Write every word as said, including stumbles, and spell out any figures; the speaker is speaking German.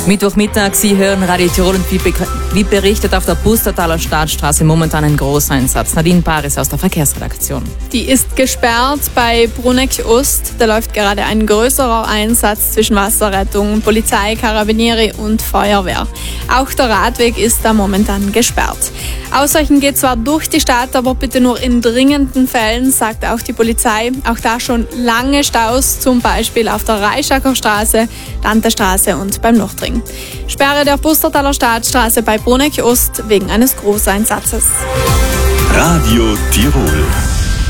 Mittwochmittag, Sie hören Radio Tirol und wie, be- wie berichtet auf der Pustertaler Staatsstraße momentan ein Großeinsatz. Nadine Paris aus der Verkehrsredaktion. Die ist gesperrt bei Bruneck Ost. Da läuft gerade ein größerer Einsatz zwischen Wasserrettung, Polizei, Karabinieri und Feuerwehr. Auch der Radweg ist da momentan gesperrt. Ausweichen geht zwar durch die Stadt, aber bitte nur in dringenden Fällen, sagt auch die Polizei. Auch da schon lange Staus, zum Beispiel auf der Reischacker Straße, Dantestraße und beim Nordring. Sperre der Pustertaler Staatsstraße bei Bruneck Ost wegen eines Großeinsatzes. Radio Tirol.